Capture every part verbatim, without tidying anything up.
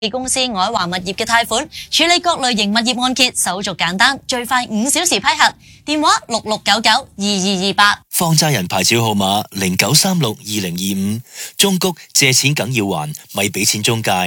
公司愛華物業嘅貸款，處理各類型物業按揭，手續簡單，最快五小時批核。電話六六九九二二二八。 放債人牌照號碼零九三六二零二五。中谷借錢梗要還，咪俾錢中介。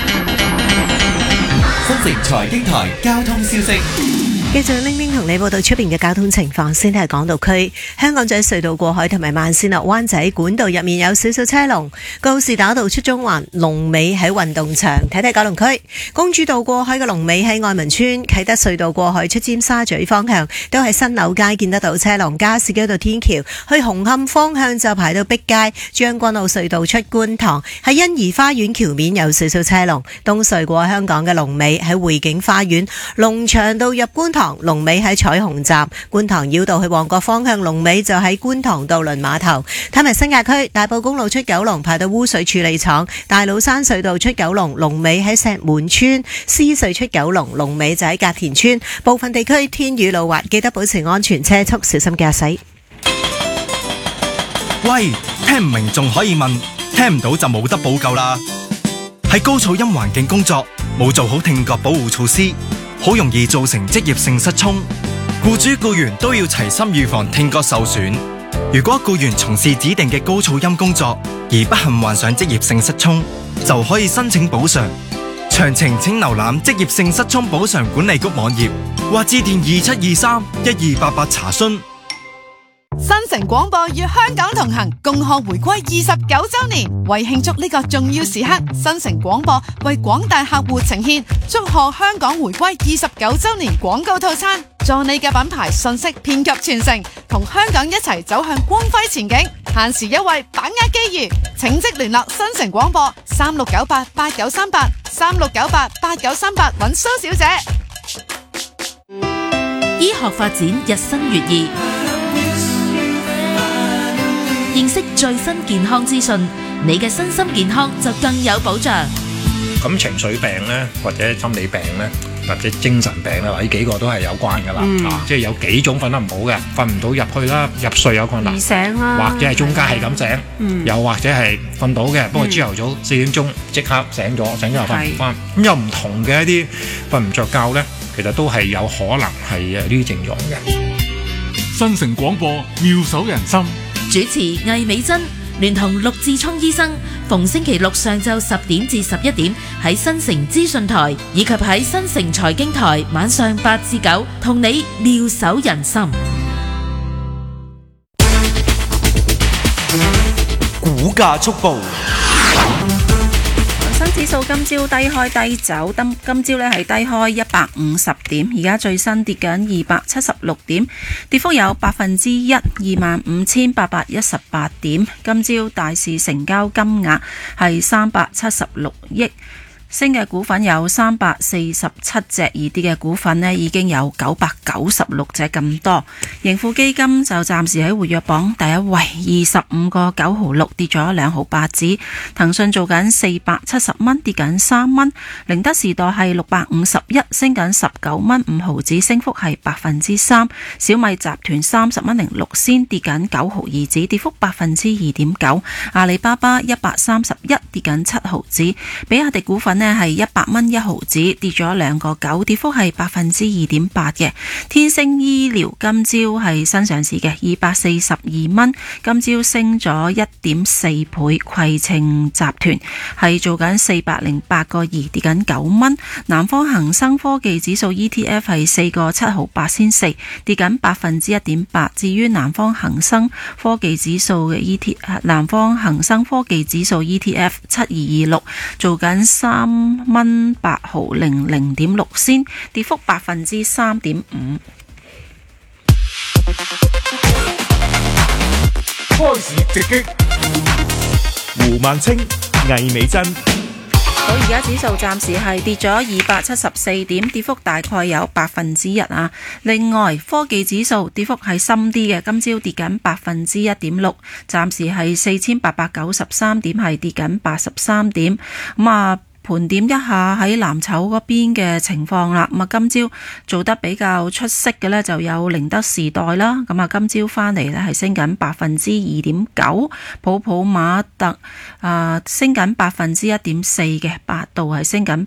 新城財經台交通消息。 繼續拎拎同你報道出邊嘅交通情況，先係港島區香港仔隧道過海同埋慢線落灣仔管道入面有少少車龍，告士打道出中環龍尾喺運動場。睇睇九龍區公主道過海嘅龍尾喺愛民村，啟德隧道過海出尖沙咀方向都係新樓街見得到車龍，加士居道天橋去紅磡方向就排到碧街，將軍澳隧道出觀塘喺欣怡花園橋面有少少車龍，東隧過香港嘅龍尾喺匯景花園，龍翔道入觀塘龍尾喺彩虹站，觀塘繞道去旺角方向龍尾就喺觀塘渡輪碼頭。睇埋新界區大埔公路出九龍排到污水處理廠，大老山隧道出九龍龍尾喺石門村，獅隧出九龍龍尾就喺隔田村。部分地區天雨路滑，記得保持安全車速，小心駕駛。 喂，聽唔明仲可以問，聽唔到就冇得補救啦。喺高噪音環境工作，冇做好聽覺保護措施，好容易造成職業性失聰，僱主僱員都要齊心預防聽覺受損。如果僱員從事指定嘅高噪音工作而不幸患上職業性失聰，就可以申請補償。詳情請瀏覽職業性失聰補償管理局網頁或致電二七二三一二八八查詢。 新城廣播與香港同行，共賀回歸二十九周年。為慶祝呢個重要時刻，新城廣播為廣大客戶呈現祝賀香港回歸二十九周年廣告套餐，助你嘅品牌信息遍及全城，同香港一齊走向光輝前景。限時優惠，把握機遇，請即聯絡新城廣播三六九八八九三八三六九八八九三八揾蘇小姐。 醫學發展日新月異，認識最新健康資訊，你嘅身心健康就更有保障。 咁情緒病咧，或者心理病咧，或者精神病咧，呢幾個都係有關噶啦、嗯啊。即係有幾種瞓得唔好嘅，瞓唔到入去啦，入睡有困難， 醒啦， 或者係中間係咁醒，嗯、又或者係瞓到嘅，不過朝頭早四點鐘即刻醒咗，醒咗又瞓唔翻。咁有唔同嘅一啲瞓唔着覺咧，其實都係有可能係呢啲症狀嘅。 新城廣播妙手仁心。 主持魏美珍聯同陸志聰醫生，逢星期六上晝十點至十一點喺新城資訊台以及喺新城財經台晚上八至九，同你妙手仁心。 股價速報。 恒生指數今朝低開低走，今今朝咧係低開一百五十點，而家最新跌緊二百七十六點，跌幅有百分之一，二萬五千八百一十八點。今朝大市成交金額係三百七十六億。升嘅股份有三百四十七隻，而跌嘅股份呢已經有九百九十六隻咁多。盈富基金就暫時喺活躍榜第一位，二十五個九毫六，跌咗兩毫八子。騰訊做緊四百七十蚊，跌緊三蚊。寧德時代係六百五十一，升緊十九蚊五毫子，升幅係百分之三。小米集團三十蚊零六仙，跌緊九毫二子，跌幅百分之二點九。阿里巴巴一百三十一，跌緊七毫子。比亞迪股份呢係一百蚊一毫子，跌咗兩個九，跌幅係百分之二點八嘅。天星醫療今朝係新上市嘅，二百四十二蚊，今朝升咗一點四倍。攜程集團係做緊四百零八個二，跌緊九蚊。南方恒生科技指數 E T F 係四個七毫八先四，跌緊百分之一點八。至於南方恒生科技指數嘅 E T 南方恒生科技指數 E T F 七二二六，做緊三蚊八毫零零點六仙，跌幅百分之三點五。 開市直擊，胡萬清、魏美珍。 好，而家指數暫時係跌咗二百七十四點，跌幅大概有百分之一啊。另外，科技指數跌幅係深啲嘅，今朝跌緊百分之一點六，暫時係四千八百九十三點，係跌緊八十三點。咁啊。盤點一下喺藍籌嗰邊嘅情況啦，咁啊今朝做得比較出色嘅呢，就有寧德時代啦，咁啊今朝翻嚟呢係升緊百分之二點九，普普馬特啊、呃、升緊百分之一點四嘅，百度係升緊